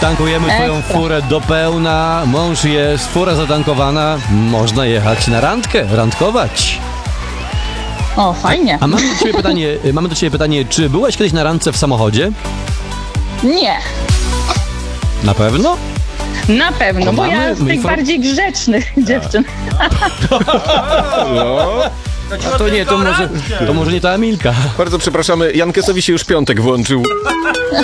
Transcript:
Tankujemy twoją furę do pełna, mąż jest, fura zatankowana, można jechać na randkę, randkować. O, fajnie. A mamy do ciebie pytanie, czy byłaś kiedyś na randce w samochodzie? Nie, Na pewno? na pewno, bo ja z tych bardziej grzecznych dziewczyn. To nie, to może nie ta Emilka. Bardzo przepraszamy, Jankesowi się już piątek włączył.